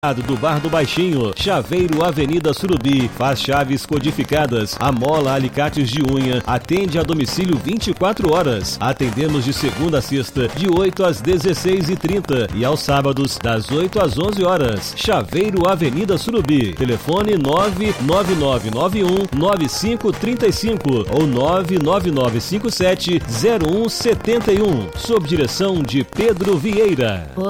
do Bar do Baixinho, Chaveiro, Avenida Surubi, faz chaves codificadas, amola alicates de unha, atende a domicílio 24 horas. Atendemos de segunda a sexta, de 8 às 16h30 e aos sábados, das 8 às 11 horas. Chaveiro, Avenida Surubi. Telefone 99991-9535 ou 99957-0171. Sob direção de Pedro Vieira.